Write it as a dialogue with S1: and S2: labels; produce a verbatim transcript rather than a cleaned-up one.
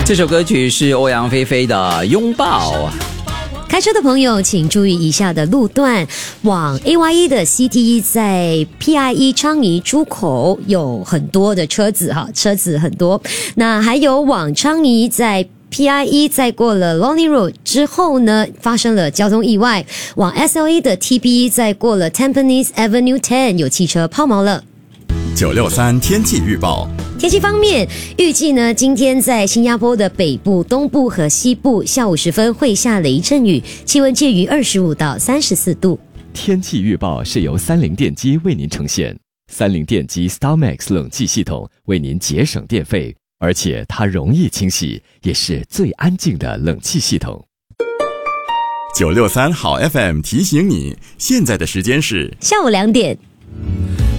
S1: 这首歌曲是欧阳菲菲的《拥抱》。
S2: 开车的朋友请注意以下的路段，往 A Y E 的 C T E 在 P I E 昌宜出口有很多的车子哈，车子很多。那还有往昌宜在P I E 在过了 Lonely Road 之后呢，发生了交通意外，往 S L A 的 T B E 在过了 Tampines Avenue 十有汽车抛锚了。
S3: 九六三天气预报。
S2: 天气方面，预计呢，今天在新加坡的北部、东部和西部下午时分会下雷阵雨，气温介于二十五到三十四度。
S4: 天气预报是由三菱电机为您呈现，三菱电机 StarMax 冷气系统为您节省电费，而且它容易清洗，也是最安静的冷气系统。
S3: 九六三好 F M 提醒你，现在的时间是
S2: 下午两点。